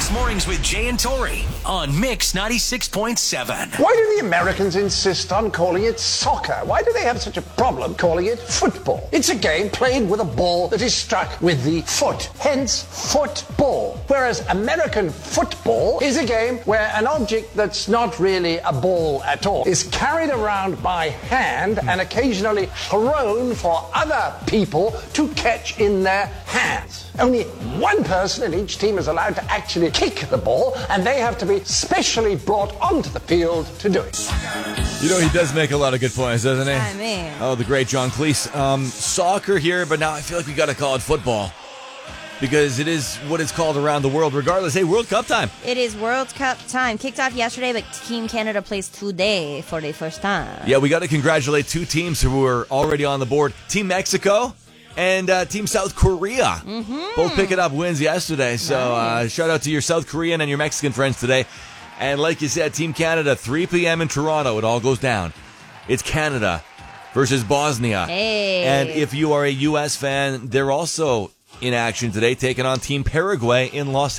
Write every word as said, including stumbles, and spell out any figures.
Weekdays mornings with Jay and Tori on Mix ninety-six point seven. Why do the Americans insist on calling it soccer? Why do they have such a problem calling it football? It's a game played with a ball that is struck with the foot, hence football. Whereas American football is a game where an object that's not really a ball at all is carried around by hand and occasionally thrown for other people to catch in their hands. Only one person in each team is allowed to actually kick the ball, and they have to be specially brought onto the field to do it. You know, he does make a lot of good points, doesn't he? I mean. Oh, the great John Cleese. Um, soccer here, but now I feel like we got to call it football because it is what it's called around the world. Regardless, hey, World Cup time. It is World Cup time. Kicked off yesterday, but Team Canada plays today for the first time. Yeah, we got to congratulate two teams who were already on the board. Team Mexico and uh, Team South Korea. Mm-hmm. Both picking up wins yesterday. So uh, shout out to your South Korean and your Mexican friends today. And like you said, Team Canada, three p.m. in Toronto. It all goes down. It's Canada versus Bosnia. Hey. And if you are a U S fan, they're also in action today, taking on Team Paraguay in Los